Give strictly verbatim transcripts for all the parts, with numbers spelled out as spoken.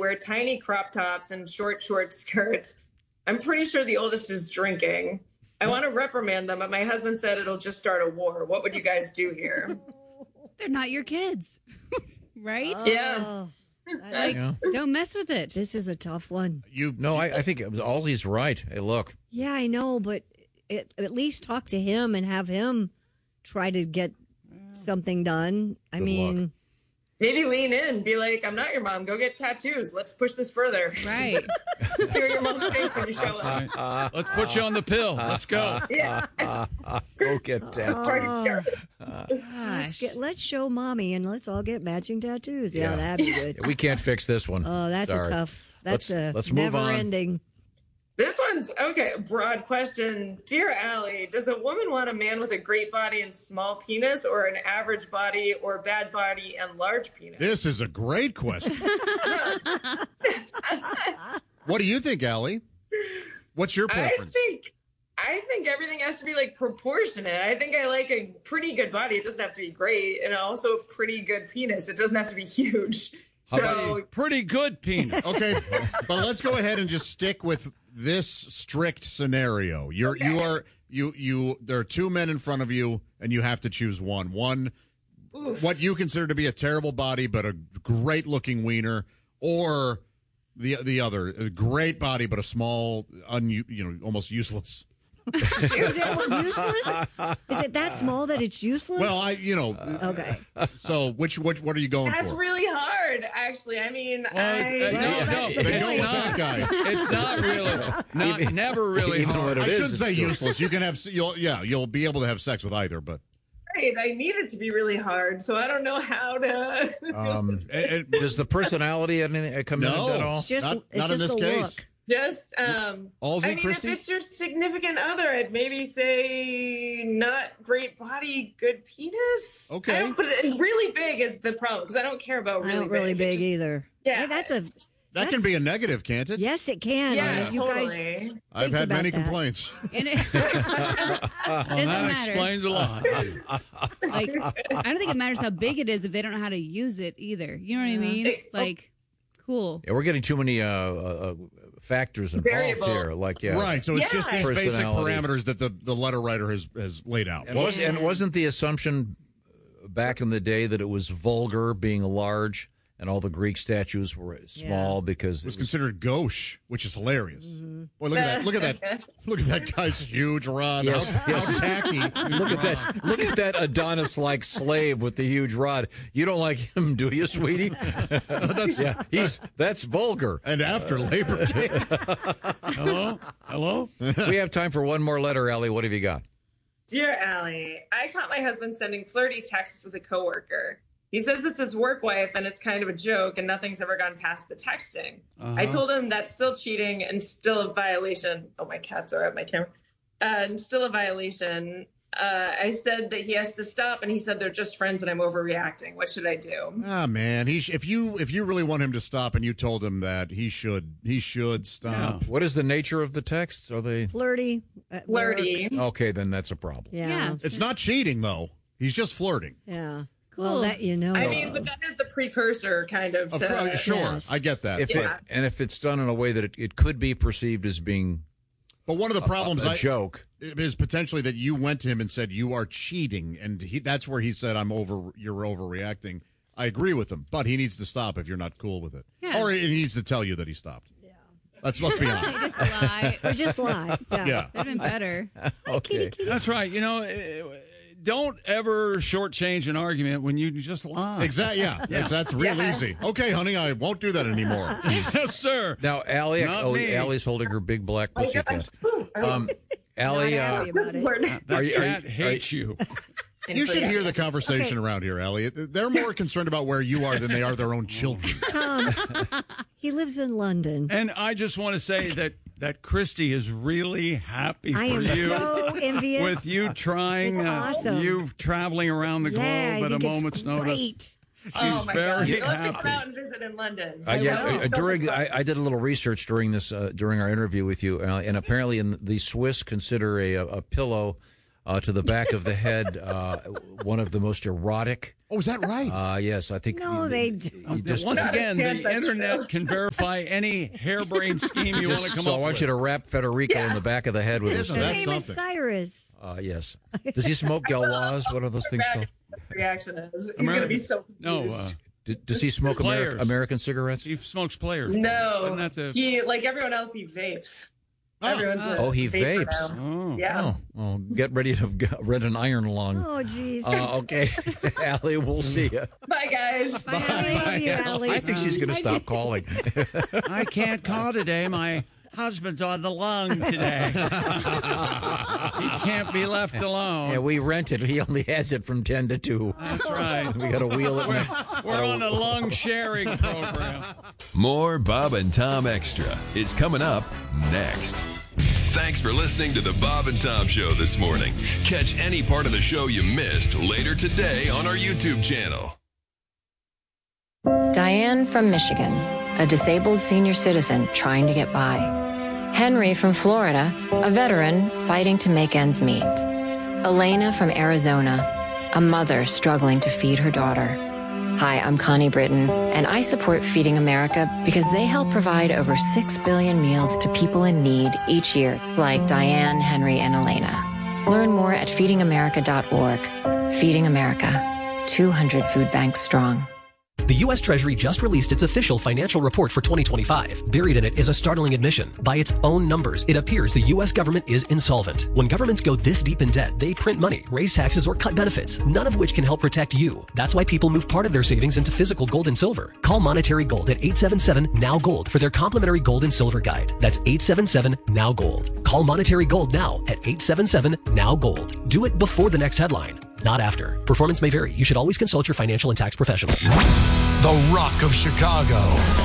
wear tiny crop tops and short, short skirts. I'm pretty sure the oldest is drinking. I want to reprimand them, but my husband said it'll just start a war. What would you guys do here? They're not your kids, right? Oh, yeah. Like, yeah. Don't mess with it. This is a tough one. You No, I, I think Alzie's right. Hey, look. Yeah, I know, but it, at least talk to him and have him try to get something done. I Good mean... Luck. Maybe lean in, be like, I'm not your mom. Go get tattoos. Let's push this further. Right. Hear your mom's face when you show up. Uh, Let's put you on the pill. Let's go. Yeah. Go get tattoos. Party started. Uh, let's, get, let's show mommy and let's all get matching tattoos. Yeah, yeah. That'd be good. We can't fix this one. Oh, that's Sorry. a tough. That's let's, a let's never move on. ending. This one's, okay, broad question. Dear Allie, does a woman want a man with a great body and small penis, or an average body or bad body and large penis? This is a great question. What do you think, Allie? What's your preference? I think, I think everything has to be, like, proportionate. I think I like a pretty good body. It doesn't have to be great. And also a pretty good penis. It doesn't have to be huge. So pretty good penis. Okay, but let's go ahead and just stick with this strict scenario. You're okay. you are you you there are two men in front of you and you have to choose one. One Oof. What you consider to be a terrible body but a great looking wiener, or the the other, a great body but a small un, you know almost useless. Is it useless? Is it that small that it's useless? Well, I, you know. Okay. So, which, which, what are you going that's for? That's really hard, actually. I mean, well, I. Uh, well, no, that's no, then it's go with not, that guy. It's not really, not even, never really even hard. What it I is, shouldn't say still. useless. You can have, you'll, yeah, you'll be able to have sex with either, but. Right. I need it to be really hard, so I don't know how to. um, it, it, does the personality come no, in at all? It's just, not it's not just in this the case. look. Just, um, Allsy, I mean, Christy? if it's your significant other, I'd maybe say not great body, good penis. Okay. I don't, but really big is the problem, because I don't care about really I don't really big, Just, either. yeah. Hey, that's a. That that's, can be a negative, can't it? Yes, it can. Yeah, I mean, you totally. guys I've had many that. complaints. And it, well, doesn't that matter. explains a lot. Like, I don't think it matters how big it is if they don't know how to use it either. You know what I mean? It, like, cool. Yeah, we're getting too many uh, uh, factors involved Variable. here. Like, yeah, Right, so it's Yeah. just these basic Personality. parameters that the, the letter writer has, has laid out. And, was, and wasn't the assumption back in the day that it was vulgar being large, and all the Greek statues were small Yeah. because It was it was considered gauche, which is hilarious. Mm-hmm. Boy, look at that! Look at that! Look at that guy's huge rod. Yes, how, yes. how tacky! Look at that! Look at that Adonis-like slave with the huge rod. You don't like him, do you, sweetie? That's, yeah, he's that's vulgar. And after Labor Day, Hello, hello. We have time for one more letter, Ellie. What have you got? Dear Allie, I caught my husband sending flirty texts with a coworker. He says it's his work wife and it's kind of a joke and nothing's ever gone past the texting. Uh-huh. I told him that's still cheating and still a violation. Oh, my cats are at my camera. Uh, and still a violation. Uh, I said that he has to stop, and he said they're just friends and I'm overreacting. What should I do? ah man, he sh- if you if you really want him to stop and you told him that, he should he should stop. What is the nature of the texts? Are they flirty. at work. Flirty. okay? Then that's a problem. Yeah. Yeah. It's not cheating though. He's just flirting. Yeah. Cool. Well, that you know. I mean, but that is the precursor, kind of. Of to, course, sure, Yes. I get that. If Yeah. it, and if it's done in a way that it, it could be perceived as being But one of the problems a, a I, joke. is potentially that you went to him and said you are cheating, and he, that's where he said, "I'm over. You're overreacting." I agree with him, but he needs to stop if you're not cool with it, Yeah. or he needs to tell you that he stopped. Yeah, let's let's be honest. Just lie. Or just lie. Yeah. Yeah, That'd been better. Okay. That's right. You know, eh, don't ever shortchange an argument when you just lie. exactly. Yeah, That's, that's real Yeah. easy. Okay, honey, I won't do that anymore. Yes, sir. Now, Allie, Not oh, me. Allie's holding her big black Oh, pussy gosh. cat. Um, Allie, Not uh, happy about it. That Are you- are cat you- hates you. You should hear the conversation around here, Elliot. They're more concerned about where you are than they are their own children. Tom, he lives in London. And I just want to say that that Christy is really happy I for am you. so envious. With you trying, It's uh, awesome. you traveling around the yeah, globe I at a think it's moment's notice. great. She's Oh my God! very Let's come happy. out and visit in London. Uh, yeah, will. uh, during I, I did a little research during this uh, during our interview with you, uh, and apparently, in the Swiss consider a a pillow uh, to the back of the head, uh, one of the most erotic. Oh, is that right? Uh, yes, I think. No, you- they you don't. just- Once again, chance the that's internet true. can verify any harebrained scheme you want just- to come so up I want with. you to wrap Federico in the back of the head with his Isn't His that name is something? Cyrus. Uh, yes. Does he smoke Galois? What are those things Back called? reaction is. He's Ameri- going to be so No, confused. uh, D- Does he smoke Ameri- Players. American cigarettes? he smokes players. no. Isn't that the- He, like everyone else, he vapes. Oh. Everyone's a Oh, he vaper vapes. now. Oh. Yeah. Oh, well, get ready to g- rent an iron lung. Oh, jeez. Uh, okay, Allie, we'll see you. Bye, guys. I love you, Allie. I think she's going to stop calling. I can't call today. My husband's on the lung today. He can't be left alone. Yeah, we rent it. He only has it from ten to two. That's right. We got to wheel it. in. We're on a lung sharing program. More Bob and Tom Extra is coming up next. Thanks for listening to the Bob and Tom Show this morning. Catch any part of the show you missed later today on our YouTube channel. Diane from Michigan, a disabled senior citizen trying to get by. Henry from Florida, a veteran fighting to make ends meet. Elena from Arizona, a mother struggling to feed her daughter. Hi, I'm Connie Britton, and I support Feeding America because they help provide over six billion meals to people in need each year, like Diane, Henry, and Elena. Learn more at feeding america dot org. Feeding America, two hundred food banks strong. The U S Treasury just released its official financial report for twenty twenty-five. Buried in it is a startling admission. By its own numbers, it appears the U S government is insolvent. When governments go this deep in debt, they print money, raise taxes, or cut benefits, none of which can help protect you. That's why people move part of their savings into physical gold and silver. Call Monetary Gold at eight seven seven, N O W, GOLD for their complimentary gold and silver guide. That's eight seven seven, N O W, GOLD. Call Monetary Gold now at eight seven seven, N O W, GOLD. Do it before the next headline, not after. Performance may vary. You should always consult your financial and tax professional. The Rock of Chicago.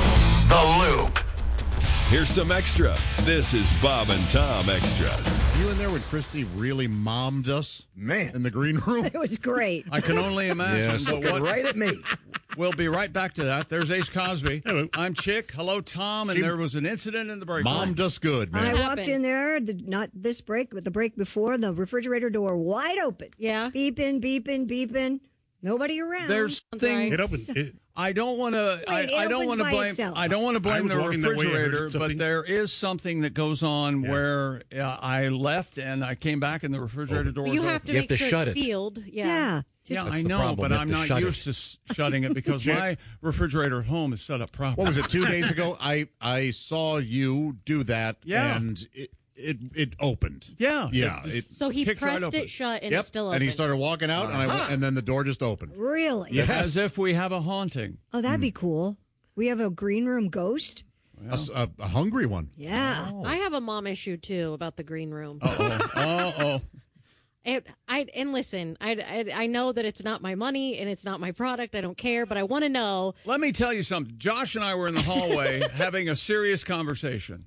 The Loop. Here's some extra. This is Bob and Tom Extra. You in there when Christy really mommed us, Man. in the green room? It was great. I can only imagine. Yes. But Looking what, right at me. we'll be right back to that. There's Ace Cosby. Hello. I'm Chick. Hello, Tom. And She- there was an incident in the break room. Mommed us good, I man. walked happened? in there, the, not this break, but the break before, the refrigerator door wide open. Yeah. Beeping, beeping, beeping. Nobody around. There's I'm sorry. things. It opened. It, I don't want to. I, Wait, it I don't opens want to by blame. itself. I don't want to I blame was the walking that way, I heard refrigerator, something. but there is something that goes on Yeah. where uh, I left and I came back and the refrigerator door. You was have to open. You have make to sure shut it's it. sealed. Yeah. yeah. Yeah, That's I the know, problem. but You have I'm to not shut used it. to s- shutting it because Jack- my refrigerator at home is set up properly. What was it, two days ago? I, I saw you do that, Yeah. and it, it it opened. Yeah, Yeah. it It, just So he kicked right pressed open. it shut and yep. it's still open. And he started walking out, and I went, and then the door just opened. Really? Yes. As if we have a haunting. Oh, that'd be cool. We have a green room ghost. A, s- a- a hungry one. Yeah. I have a mom issue too about the green room. Oh, oh, oh. It, I and listen, I, I I know that it's not my money and it's not my product. I don't care, but I want to know. Let me tell you something. Josh and I were in the hallway having a serious conversation,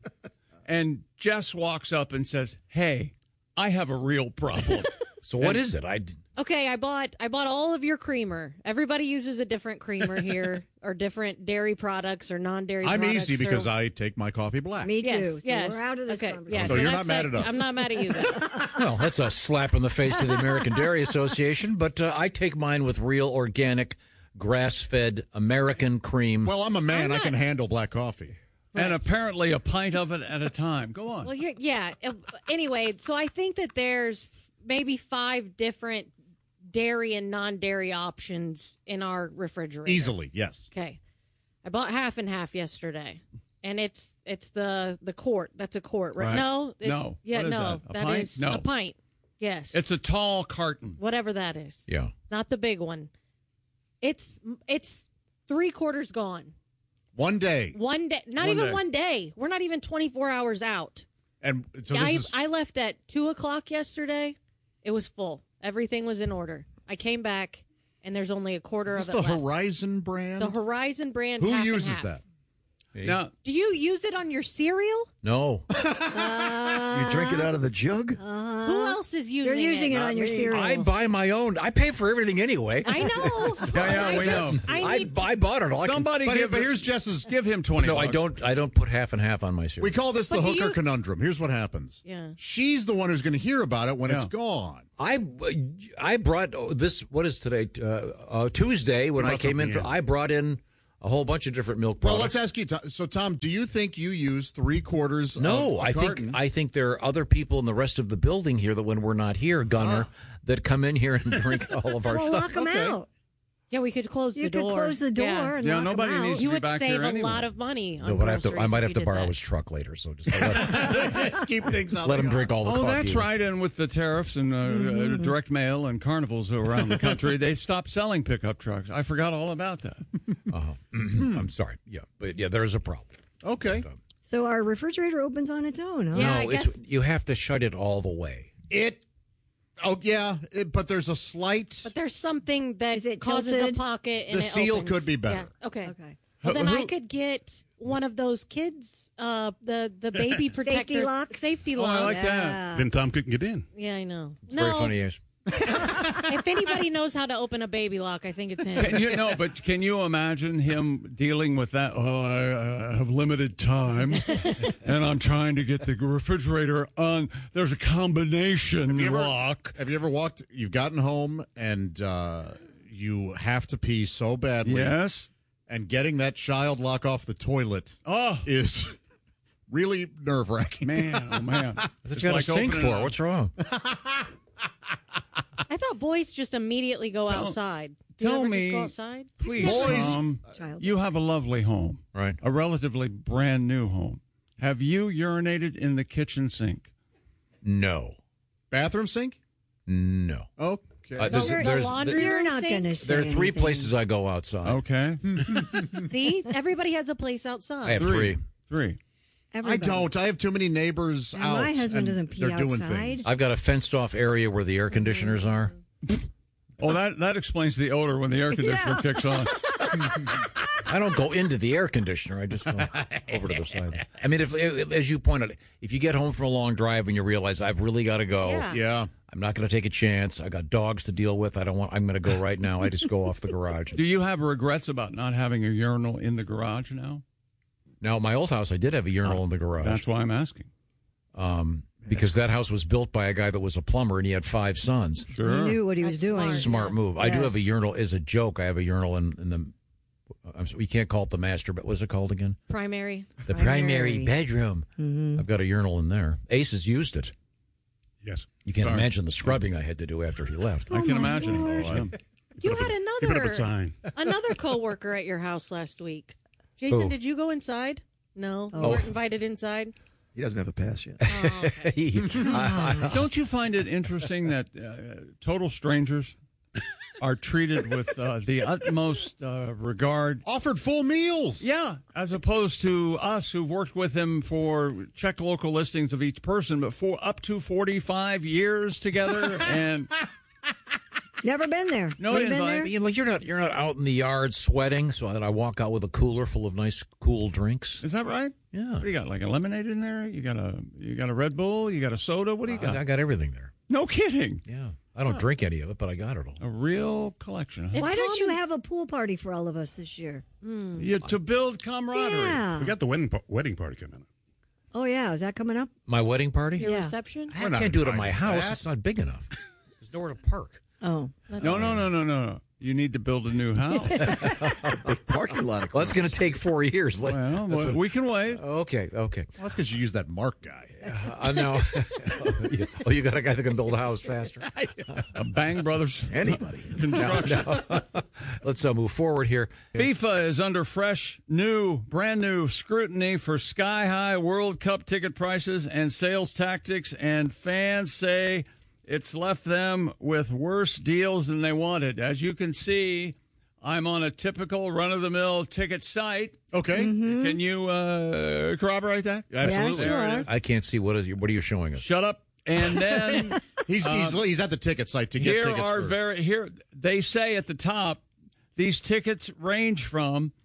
and Jess walks up and says, "Hey, I have a real problem." So what is it? I d- Okay, I bought I bought all of your creamer. Everybody uses a different creamer here, or different dairy products or non-dairy. I'm products easy because or, I take my coffee black. Me too. yes, So yes. we're out of this okay, conversation. yeah, So you're that's not mad it. at us. I'm not mad at you guys. well, that's a slap in the face to the American Dairy Association. But uh, I take mine with real, organic, grass-fed American cream. Well, I'm a man. I'm I not- can handle black coffee. And apparently, a pint of it at a time. Go on. Well, you're, yeah. uh, Anyway, so I think that there's maybe five different dairy and non-dairy options in our refrigerator. Easily, yes. Okay. I bought half and half yesterday, and it's it's the the quart. That's a quart, right? Right. No, it- No. yeah, What is no, that? A that pint? is No. a pint. Yes, It's a tall carton. whatever that is. yeah. Not the big one. It's it's three quarters gone. One day. One day, not One even day. one day. We're not even twenty-four hours out. And so this I, is I left at two o'clock yesterday. It was full. Everything was in order. I came back, and there's only a quarter is of this it the left. Horizon brand? The Horizon brand. Who half and uses half. that? Now, Do you use it on your cereal? No. Uh, You drink it out of the jug? uh, Who else is using You're using it, it? on your cereal. I buy my own. I pay for everything anyway. I know. Yeah, yeah, I we just, know. I I, need I bought it all. I can- somebody But, give but here's Jess's. give him twenty. no, I bucks. don't. I don't put half and half on my cereal. We call this the But do hooker you- conundrum. Here's what happens. Yeah. She's the one who's going to hear about it when it's Yeah. gone. I I brought oh, this. What is today? Uh, uh, Tuesday when I brought came in. something For, in. I brought in a whole bunch of different milk Well, products. let's ask you. Tom- So, Tom, do you think you use three quarters? No, of a I carton? think I think there are other people in the rest of the building here that when we're not here, Gunner, that come in here and drink all of our well, stuff. lock them Okay. out. Yeah, we could close You the could door. close the door Yeah. and Yeah, lock nobody them out. needs to You be would back save here a anyway. lot of money on No, but I have to. I groceries might if have you to did borrow that. his truck later. So just let, Just keep things out. let him drink all the Oh, coffee. that's right. And with the tariffs and uh, uh, direct mail and carnivals around the country, they stopped selling pickup trucks. I forgot all about that. Uh-huh. I'm sorry. Yeah, but yeah, there's a problem. Okay. So our refrigerator opens on its own, huh? Yeah, I no, guess- it's you have to shut it all the way. It. Oh yeah, it, but there's a slight. But there's something that Is it causes tilted? a pocket and The it seal opens. could be better. Yeah. Okay. Okay. Well, then Who- I could get one of those kids, uh, the the baby protector Safety locks? Safety Oh, I locks. like that. Yeah. Then Tom couldn't get in. Yeah, I know. It's no, very funny, yes. if anybody knows how to open a baby lock, I think it's him. Can you know? But can you imagine him dealing with that? Oh, I, I have limited time, and I'm trying to get the refrigerator on. There's a combination you ever- lock. Have you ever walked? You've gotten home and uh, you have to pee so badly. Yes. And getting that child lock off the toilet Oh is really nerve wracking. man, oh man. That's got a sink for. What's wrong? I thought boys just immediately go Tell- outside. Do you tell ever me- just go outside? Please, Boys- Tom, Child. you have a lovely home, Right. a relatively brand new home. Have you urinated in the kitchen sink? No. Bathroom sink? No. Okay. Uh, there's, The there's, laundry You're room not sink? going to say there are three anything. places I go outside. Okay, See, everybody has a place outside. I have three. three. I Everybody. don't. I have too many neighbors And out. my husband and doesn't pee they're doing outside. things. I've got a fenced off area where the air conditioners are. Oh, that that explains the odor when the air conditioner Yeah. kicks on. I don't go into the air conditioner. I just go over to the side. I mean, if, as you pointed, if you get home from a long drive and you realize I've really got to go, Yeah. Yeah. I'm not going to take a chance. I got dogs to deal with. I don't want. I'm going to go right now. I just go off the garage. Do you have regrets about not having a urinal in the garage now? Now, at my old house, I did have a urinal in the garage. That's why I'm asking. Um, because that house was built by a guy that was a plumber and he had five sons. He Sure. knew what he was That's doing. smart. Smart move. I do Yes. have a urinal as a joke. I have a urinal in, in the. I'm sorry, we can't call it the master, but what's it called again? Primary. The primary, Primary. bedroom. I've got a urinal in there. Ace has used it. Yes. You can't Sorry. imagine the scrubbing I had to do after he left. I can imagine. Oh, Lord. Oh, I- You had He put up a another sign. another coworker at your house last week. Jason, Who? did you go inside? No, you Oh. weren't invited inside. He doesn't have a pass yet. Oh, okay. He- I- I- Don't you find it interesting that uh, total strangers are treated with uh, the utmost uh, regard? Offered full meals. Yeah, as opposed to us who've worked with him for check local listings of each person, but for up to forty-five years together, and Never been there. No Have you been invite. there? you know, you're not you're not out in the yard sweating, so that I walk out with a cooler full of nice, cool drinks. is that right? Yeah, What do you got? Like a lemonade in there? You got a you got a Red Bull? You got a soda? What do you got? I, I got everything there. No kidding. Yeah, I don't drink any of it, but I got it all. A real collection. Huh? If Why don't Tom you and- have a pool party for all of us this year? You, to build camaraderie. Yeah. We got the wedding, pa- wedding party coming up. Oh, yeah. Is that coming up? My wedding party? Your Yeah. reception? I We're not can't do it at invited my to house. that. It's not big enough. There's nowhere to park. Oh. No, no, no, no, no, no. You need to build a new house. Big parking lot. Well, that's going to take four years. Like, well, that's what- we can wait. okay, okay. Well, that's because you use that Mark guy. Uh, no. Oh, you got a guy that can build a house faster. A Bang Brothers Anybody. construction. Let's uh, move forward here. FIFA is under fresh, new, brand new scrutiny for sky high World Cup ticket prices and sales tactics, and fans say it's left them with worse deals than they wanted. As you can see, I'm on a typical run of the mill ticket site. Okay. Can you uh, corroborate that? Absolutely. Yeah, There sure. it is. I can't see what is. What are you showing us? Shut up. And then He's, he's he's at the ticket site to get here tickets. are for- very here they say at the top these tickets range from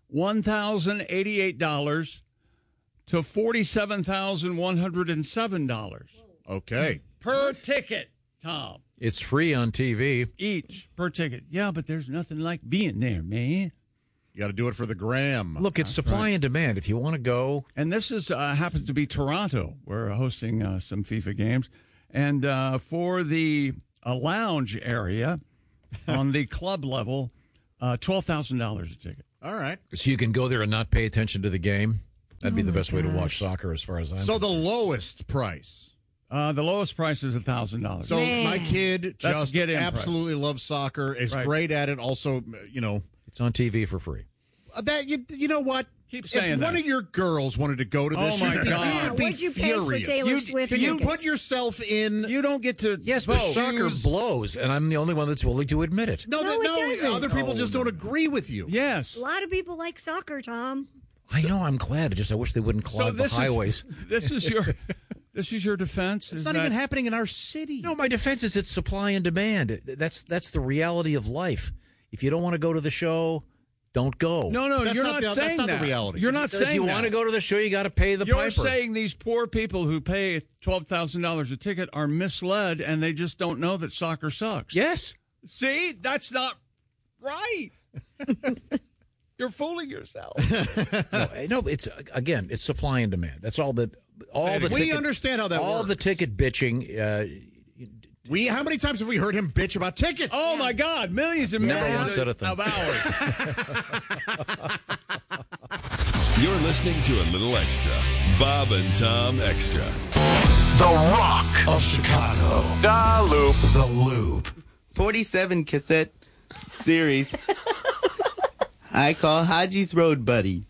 one thousand eighty-eight dollars to forty-seven thousand one hundred seven dollars. Okay. Per ticket, Tom. It's free on T V. Each per ticket. Yeah, but there's nothing like being there, man. You got to do it for the gram. Look, it's supply and demand. If you want to go. And this is uh, happens to be Toronto. We're hosting uh, some FIFA games. And uh, for the uh, lounge area on the club level, uh, twelve thousand dollars a ticket. All right. So you can go there and not pay attention to the game? That'd be the best way to watch soccer as far as I'm So the concerned. lowest price. Uh, the lowest price is one thousand dollars. So my kid That's just get in absolutely loves soccer, is Right. great at it. Also, you know. It's on T V for free. Uh, That you, you know what? Keep if saying one that. of your girls wanted to go to this, Oh, my you'd be- God. you'd be What'd you pay for furious. Taylor You- Swift Can you tickets? put yourself in? You don't get to. Yes, but vote. soccer Shoes. blows, and I'm the only one that's willing to admit it. No, No, no, it no. doesn't. Other people Oh, just don't agree with you. Yes. A lot of people like soccer, Tom. I know, I'm glad. Just I wish they wouldn't clog the this highways. Is, this is your. This is your defense. It's is not that- even happening in our city. No, my defense is it's supply and demand. That's that's the reality of life. If you don't want to go to the show, don't go. No, no, That's you're not not, the- that's saying not the that. reality. You're not if saying you that. want to go to the show, you got to pay the You're piper. saying these poor people who pay twelve thousand dollars a ticket are misled and they just don't know that soccer sucks. Yes. See, that's not right. You're fooling yourself. no, no, it's again, it's supply and demand. That's all that. All the We ticket, understand how that all works. the ticket bitching. Uh, We how many times have we heard him bitch about tickets? Oh my God, millions and Never millions once said a thing. of hours. You're listening to a little extra. Bob and Tom Extra. The Rock of Chicago. Da Loop. The Loop. forty-seven cassette series I call Haji's Road Buddy.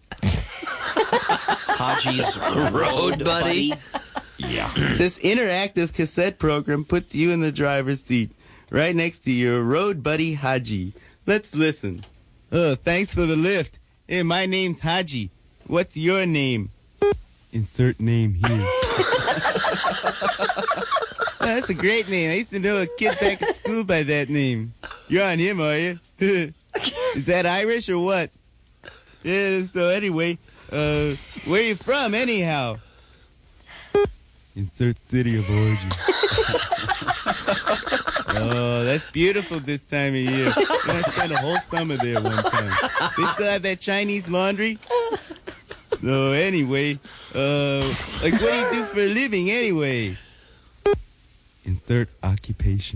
Haji's Road Buddy? Yeah. This interactive cassette program puts you in the driver's seat, right next to your road buddy Haji. Let's listen. Oh, thanks for the lift. Hey, my name's Haji. What's your name? Insert name here. Oh, that's a great name. I used to know a kid back at school by that name. You're on him, are you? Is that Irish or what? Yeah, so anyway, uh, where you from anyhow? Insert city of origin. Oh, that's beautiful this time of year. I spent a whole summer there one time. They still have that Chinese laundry? So anyway, uh, like what do you do for a living anyway? Insert occupation.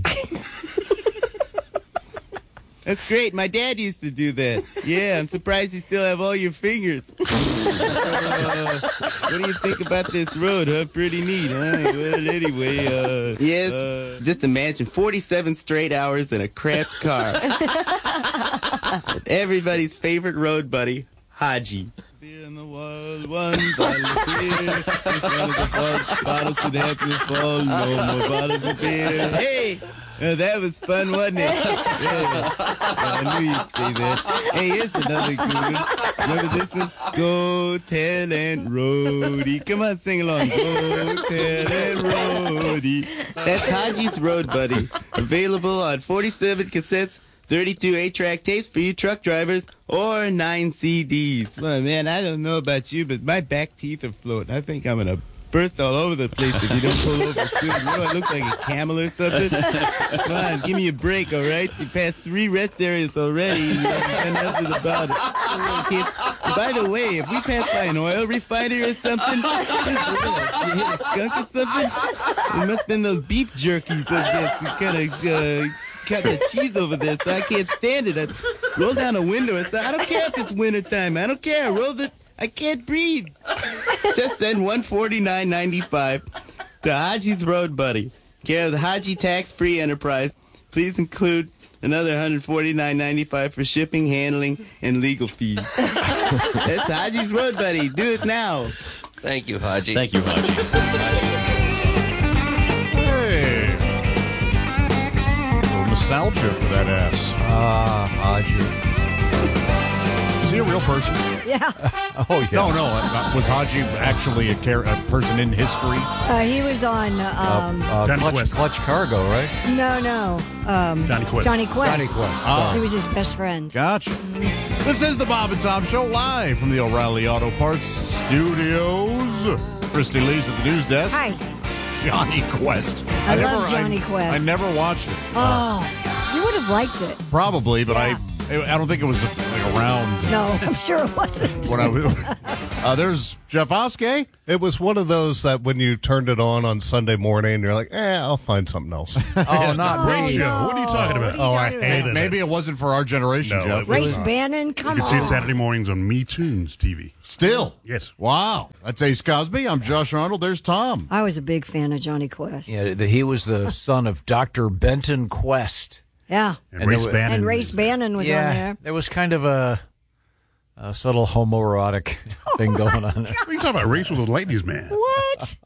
That's great. My dad used to do that. Yeah, I'm surprised you still have all your fingers. Uh, what do you think about this road, huh? Pretty neat, huh? Well, anyway, uh... Yeah, uh, just imagine forty-seven straight hours in a cramped car. With everybody's favorite road buddy, Haji. Beer in the wild one, bottle of beer. One of the bottles, bottles should have to fall. No more bottles of beer. Hey! Uh, that was fun, wasn't it? Yeah. I knew you'd say that. Hey, here's another good one. Remember this one? Go tell Aunt Rhody. Come on, sing along. Go tell Aunt Rhody. That's Haji's Road Buddy. Available on forty-seven cassettes, thirty-two eight-track tapes for you truck drivers, or nine C Ds. Well, man, I don't know about you, but my back teeth are floating. I think I'm going to burst all over the place if you don't pull over soon. You know, I look like a camel or something. Come on, give me a break, all right? You passed three rest areas already, and you haven't done nothing about it. Okay. By the way, if we pass by an oil refinery or something, you hit a skunk or something, it must have been those beef jerkies, I guess. We kind of uh, cut the cheese over there, so I can't stand it. I roll down a window and say, I don't care if it's wintertime. I don't care. Roll the... I can't breathe. Just send one forty-nine ninety-five to Haji's Road Buddy, care of the Haji Tax-Free Enterprise. Please include another one forty-nine ninety-five for shipping, handling, and legal fees. That's Haji's Road Buddy. Do it now. Thank you, Haji. Thank you, Haji. Hey. A little nostalgia for that ass. Ah, Haji. Is he a real person? Yeah. Oh, yeah. No, no. Uh, was Haji actually a, char- a person in history? Uh, he was on. Um, Uh, Johnny clutch, Quest. clutch Cargo, right? no, no. Um, Johnny Quest. Johnny Quest. Johnny Quest. Ah. He was his best friend. Gotcha. This is the Bob and Tom Show live from the O'Reilly Auto Parts Studios. Christy Lee's at the news desk. Hi. Johnny Quest. I love Johnny I, Quest. I never watched it. Oh, you would have liked it. Probably, but Yeah. I I don't think it was like around No, I'm sure it wasn't. when I was. Uh, there's Jeff Oskey. It was one of those that when you turned it on on Sunday morning, you're like, eh, I'll find something else. Oh, not Great me. show. What are you talking about? What are you Oh, I talking about? hated Maybe it wasn't for our generation, No, Jeff. it was Race not. Bannon, come You can see it on. Saturday mornings on Me Tunes T V. Still. Yes. Wow. That's Ace Cosby. I'm Josh Arnold. There's Tom. I was a big fan of Johnny Quest. Yeah, the, he was the son of Doctor Benton Quest. Yeah. And, And Race there wa- Bannon. And Race Bannon was yeah, on there. there was kind of a, a subtle homoerotic thing going on there. What are you talking about? Race with a ladies' man. What?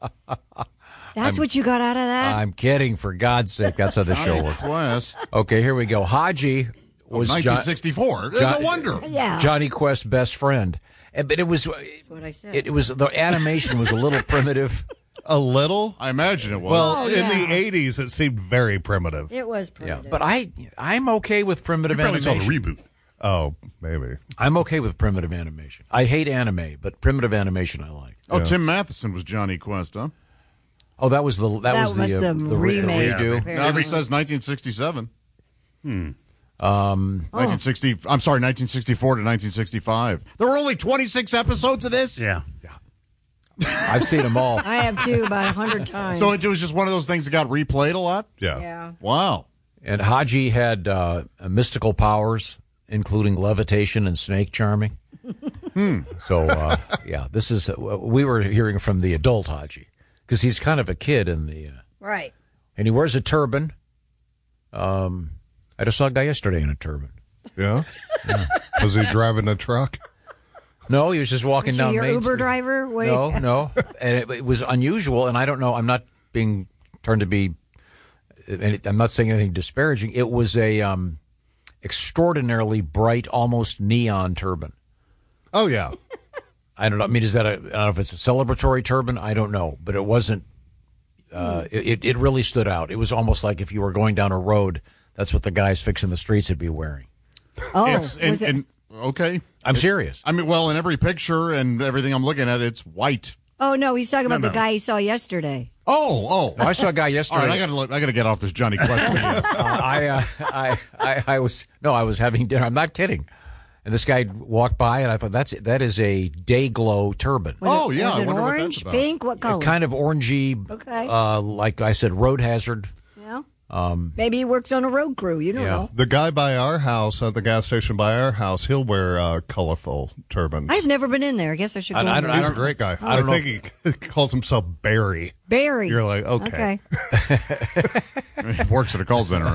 That's what you got out of that? I'm kidding, for God's sake. That's how the show Johnny works. Quest. Okay, here we go. Haji Oh, was nineteen Jo- sixty-four. Jo- no wonder. yeah. Johnny Quest's best friend. And- But it was, That's what I said. it, it was the animation was a little primitive. A little? I imagine it was. Well, Oh, in yeah. the eighties, it seemed very primitive. it was Yeah, primitive. but I I'm okay with You primitive probably saw the animation. reboot. Oh, maybe. I'm okay with primitive animation. I hate anime, but primitive animation I like. oh, Tim Matheson was Johnny Quest, huh? Oh, that was the that, That was was the, uh, the the, re- the remake. redo. Very Now this nice. says nineteen sixty-seven. Hmm. Um, nineteen sixty. I'm sorry, nineteen sixty-four to nineteen sixty-five. There were only twenty-six episodes of this. Yeah. I've seen them all. I have too, about a hundred times. So it was just one of those things that got replayed a lot. Yeah. yeah. Wow. And Haji had uh, mystical powers, including levitation and snake charming. Hmm. So, uh, yeah, this is, uh, we were hearing from the adult Haji, because he's kind of a kid in the, uh, Right. and he wears a turban. Um, I just saw a guy yesterday in a turban. Yeah? Was he driving a truck? No, he was just walking Was he down your Main Uber Street. driver? What do No, you- no. And it, it was unusual, and I don't know, I'm not being turned to be, and I'm not saying anything disparaging. It was a um, extraordinarily bright, almost neon turban. Oh, yeah. I don't know. I mean, is that a, I don't know if it's a celebratory turban? I don't know, but it wasn't. Uh, it it really stood out. It was almost like if you were going down a road, that's what the guys fixing the streets would be wearing. Oh, It's and, was it? and okay. I'm serious. I mean, well, in every picture and everything I'm looking at, it's white. Oh no, he's talking about No, the no. guy he saw yesterday. Oh, oh. No, I saw a guy All yesterday. right, I gotta look, I gotta get off this Johnny Quest. uh, I, uh, I I I was no, I was having dinner. I'm not kidding. And this guy walked by, and I thought that's that is a day glow turban. Was Oh, it, yeah, was I it wonder what that's orange, about. pink? What color? Kind of orangey, Okay. uh, like I said, road hazard. Yeah. Um, Maybe he works on a road crew. You don't Yeah. know. The guy by our house, at the gas station by our house, he'll wear uh, colorful turbans. I've never been in there. I guess I should go. I- I in don't- there. He's a great guy. I I, don't know think he calls himself Barry. Barry. You're like, okay. He works at a call center.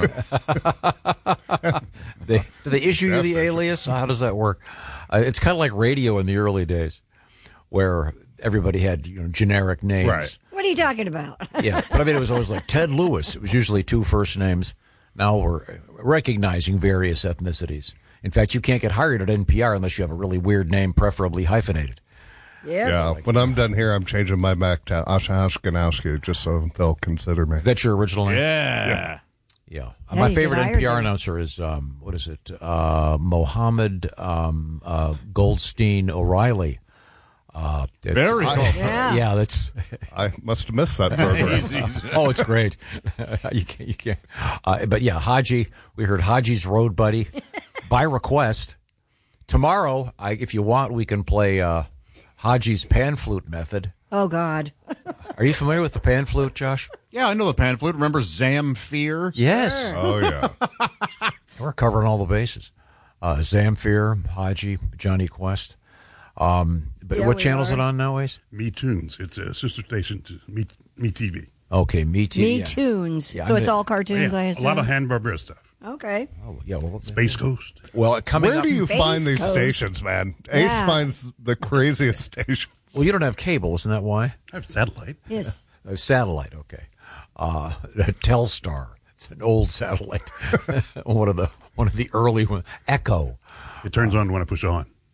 Huh? they, do they issue you Gas the station. alias? How does that work? Uh, it's kind of like radio in the early days, where everybody had you know generic names. Right. What are you talking about? Yeah, but I mean, it was always like Ted Lewis. It was usually two first names. Now we're recognizing various ethnicities. In fact, you can't get hired at N P R unless you have a really weird name, preferably hyphenated. Yeah. Yeah. When I'm done here, I'm changing my back to Asha Ashkenowski just so they'll consider me. Is that your original name? Yeah. Yeah. Yeah, My you favorite get N hired P R then. announcer is, um, what is it? Uh, Mohammed um, uh, Goldstein O'Reilly. Uh, it's- Very I- cool. Yeah. Yeah, that's. I must have missed that program. Oh, it's great. you can't. You can't. Uh, but yeah, Haji. We heard Haji's Road Buddy by request. Tomorrow, I, if you want, we can play uh, Haji's pan flute method. Oh God. Are you familiar with the pan flute, Josh? Yeah, I know the pan flute. Remember Zamfir? Yes. Oh, yeah. We're covering all the bases. Uh, Zamfir, Haji, Johnny Quest. Um, but Yeah, what we channel is are. it on nowadays? Me Tunes. It's a sister station to Me, Me T V. Okay, Me Too. Me yeah. Tunes. Yeah, so I'm it's the- all cartoons. Yeah, I a assume. lot of Hanna-Barbera stuff. Okay. Oh, yeah. Well, Space Coast. well, coming Where up. do you Space find these Coast. stations, man? Ace Yeah. finds the craziest stations. Well, you don't have cable, isn't that why? I have satellite. Yes. Uh, satellite, okay. Uh, Telstar. It's an old satellite. one of the one of the early ones. Echo. It turns on when I push on.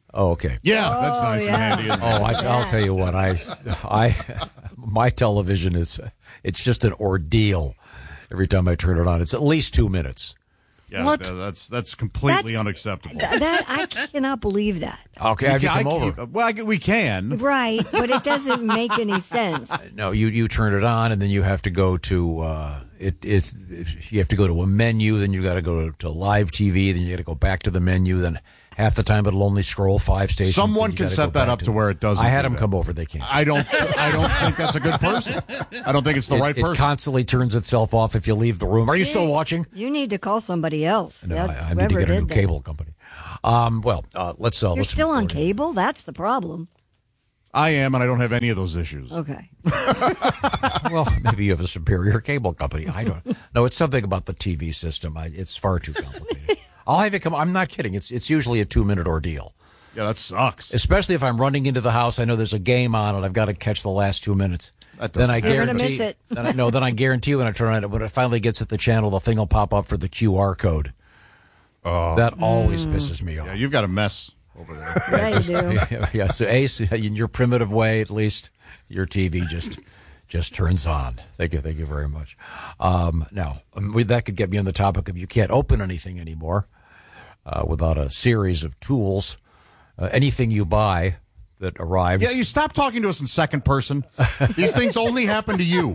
Oh, okay. Yeah, that's nice yeah. and handy. Isn't it? Oh, I, I'll tell you what. I, I, my television is, it's just an ordeal every time I turn it on. It's at least two minutes. Yeah, What? th- that's that's completely That's- unacceptable. Th- that I cannot believe that. Okay, have you I come over? keep- well, I, we can. Right, but it doesn't make any sense. No, you you turn it on, and then you have to go to uh, it. It's you have to go to a menu, then you got to go to, to live T V, then you got to go back to the menu. Then half the time it'll only scroll five stations. Someone then you can gotta set go that back up to where it doesn't I had do them that. come over. They can't. I don't. I don't think that's a good person. I don't think it's the it, right it person. constantly turns itself off if you leave the room. Are you still watching? You need to call somebody else. No, That- I, I need to whoever get a did new that. cable company. Um, well, uh, let's. Uh, You're let's still on cable? That's the problem. I am, and I don't have any of those issues. Okay. Well, maybe you have a superior cable company. I don't. No, it's something about the T V system. I, it's far too complicated. I'll have you come. I'm not kidding. It's it's usually a two minute ordeal. Yeah, that sucks. Especially if I'm running into the house, I know there's a game on, and I've got to catch the last two minutes. That Then I doesn't- You're gonna guarantee. miss it. Then I, no, then I guarantee when I turn on it, when it finally gets at the channel, the thing will pop up for the Q R code. Oh, That always Mm. pisses me off. yeah, you've got a mess over there. Yeah, you do. yeah, yeah, so Ace, in your primitive way, at least your T V just just turns on. Thank you, thank you very much. Um, now, um, we, that could get me on the topic of you can't open anything anymore uh, without a series of tools. Uh, anything you buy that arrives. Yeah, you stop talking to us in second person. These things only happen to you.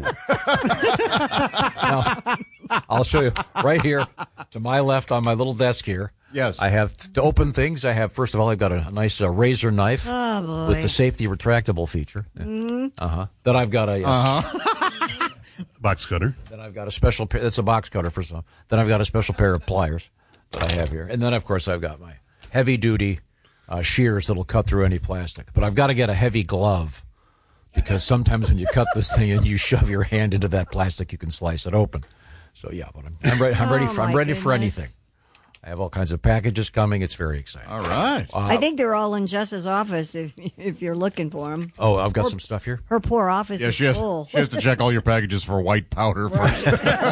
Now, I'll show you right here to my left on my little desk here. Yes. I have to open things. I have, first of all, I've got a, a nice uh, razor knife Oh, boy. with the safety retractable feature. Mm. Uh huh. Then I've got a. Uh-huh. Box cutter. Then I've got a special. pair- That's a box cutter first of all. Then I've got a special pair of pliers that I have here, and then of course I've got my heavy duty uh, shears that'll cut through any plastic. But I've got to get a heavy glove because sometimes when you cut this thing and you shove your hand into that plastic, you can slice it open. So yeah, but I'm, I'm ready. I'm ready Oh, for. I'm my ready for goodness. anything. I have all kinds of packages coming. It's very exciting. All right. Uh, I think they're all in Jess's office if if you're looking for them. Oh, I've got some stuff here. Her poor office Yeah, is she has, full. she has to check all your packages for white powder first.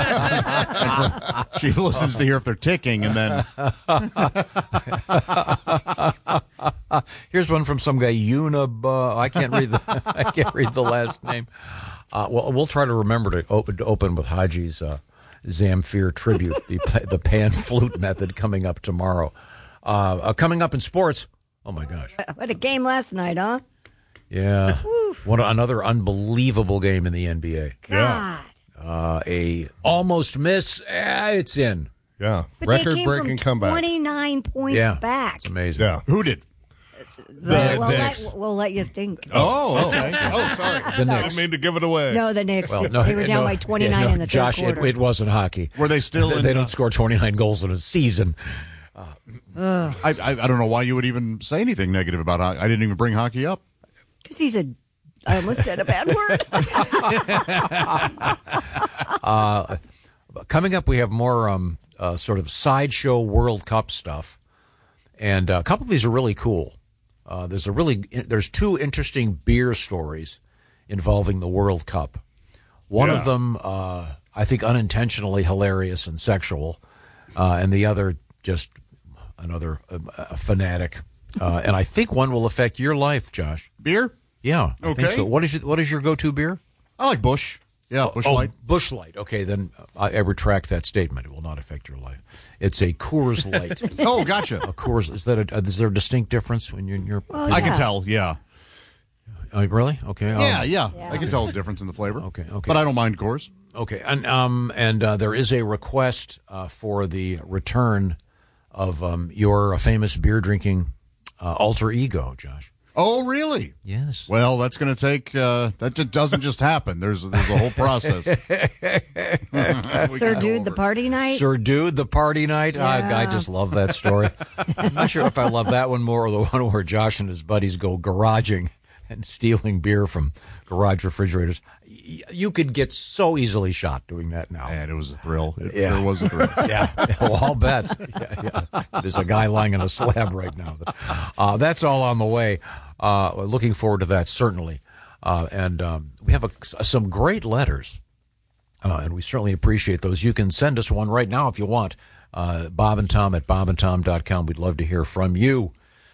And for- she listens to hear if they're ticking, and then Here's one from some guy Unib. Uh, I can't read the. I can't read the last name. Uh, well, we'll try to remember to open, to open with Haji's uh, Zamfir tribute, the the pan flute method coming up tomorrow. Uh, uh, coming up in sports. Oh my gosh! What a game last night, huh? Yeah, what another unbelievable game in the N B A. God. Uh, a almost miss. Eh, it's in. Yeah. But they Record came breaking from comeback. twenty-nine points Yeah, back. it's amazing. Yeah. who did? The- we'll, Knicks. let, we'll let you think. Oh, okay. Oh, sorry. The I Knicks. didn't mean to give it away. No, the Knicks. Well, no, they were down no, by twenty-nine yeah, no, in the third Josh, it, quarter. it wasn't hockey. Were they still They, in, they uh, don't score twenty-nine goals in a season. Ugh. I, I I don't know why you would even say anything negative about hockey. I didn't even bring hockey up. Because he's a. I almost said a bad word. Uh, coming up, we have more um, uh, sort of sideshow World Cup stuff, and uh, a couple of these are really cool. Uh, there's a really there's two interesting beer stories involving the World Cup. One Yeah. of them, uh, I think, unintentionally hilarious and sexual, uh, and the other just another uh, uh, fanatic. Uh, and I think one will affect your life, Josh. Beer? Yeah. I think Okay. so. What is your, what is your go-to beer? I like Bush. Yeah, Bush oh, Light. Bush Light. Okay, then I, I retract that statement. It will not affect your life. It's a Coors Light. Oh, gotcha. A Coors. Is that a, is there a distinct difference when you're? In your I can tell. Yeah. Uh, really? Okay. um, Yeah, yeah, I can tell a difference in the flavor. Okay. Okay. But I don't mind Coors. Okay. And um and uh, there is a request uh, for the return of um, your uh, famous beer drinking uh, alter ego, Josh. Oh, really? Yes. Well, that's going to take. Uh, that just doesn't just happen. There's there's a whole process. We Sir can go Dude, over the it. party night. Sir Dude, the party night. I, I Yeah. just love that story. I'm not sure if I love that one more or the one where Josh and his buddies go garaging and stealing beer from garage refrigerators. Y- You could get so easily shot doing that now. And it was a thrill. It Yeah. sure was a thrill. Yeah, well, I'll bet. Yeah, yeah. There's a guy lying on a slab right now. Uh, that's all on the way. Uh, looking forward to that, certainly. Uh, and um, we have a, some great letters, uh, and we certainly appreciate those. You can send us one right now if you want. Uh, Bob and Tom at bob and tom dot com. We'd love to hear from you.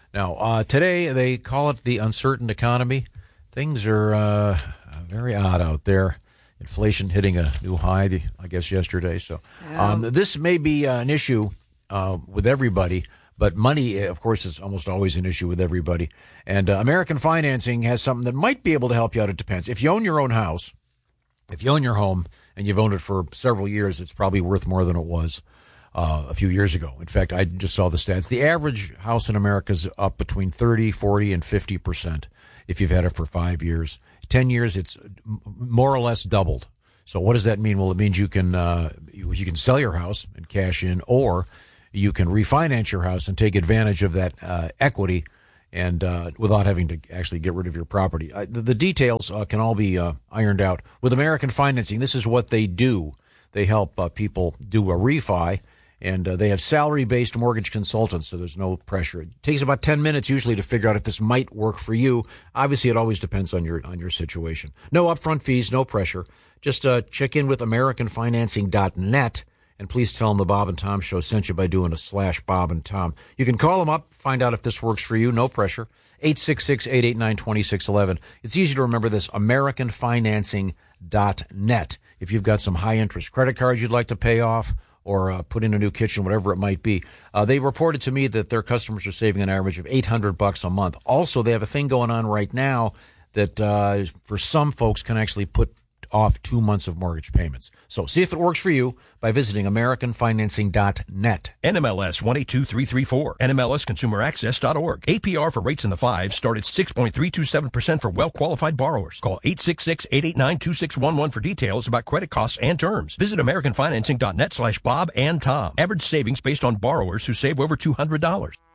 Now, uh, today they call it the uncertain economy. Things are uh, very odd out there. Inflation hitting a new high, I guess, yesterday. So um, this may be uh, an issue uh, with everybody, but money, of course, is almost always an issue with everybody. And uh, American Financing has something that might be able to help you out. It depends. If you own your own house, if you own your home and you've owned it for several years, it's probably worth more than it was uh, a few years ago. In fact, I just saw the stats. The average house in America is up between thirty, forty, and fifty percent if you've had it for five years. ten years, it's more or less doubled. So what does that mean? Well, it means you can uh, you, you can sell your house and cash in, or you can refinance your house and take advantage of that uh, equity and uh, without having to actually get rid of your property. Uh, the, the details uh, can all be uh, ironed out. With American Financing, this is what they do. They help uh, people do a refi, and uh, they have salary-based mortgage consultants, so there's no pressure. It takes about ten minutes usually to figure out if this might work for you. Obviously, it always depends on your on your situation. No upfront fees, no pressure. Just uh, check in with American Financing dot net, and please tell them the Bob and Tom Show sent you by doing a slash Bob and Tom. You can call them up, find out if this works for you, no pressure. eight six six, eight eight nine, two six one one. It's easy to remember this, American Financing dot net. If you've got some high-interest credit cards you'd like to pay off, or uh, put in a new kitchen, whatever it might be. Uh, they reported to me that their customers are saving an average of eight hundred bucks a month. Also, they have a thing going on right now that uh, for some folks can actually put off two months of mortgage payments. So see if it works for you by visiting American Financing dot net. N M L S one eight two three three four. N M L S Consumer Access dot org. A P R for rates in the fives start at six point three two seven percent for well-qualified borrowers. Call eight six six, eight eight nine, two six one one for details about credit costs and terms. Visit American Financing dot net slash Bob and Tom. Average savings based on borrowers who save over two hundred dollars.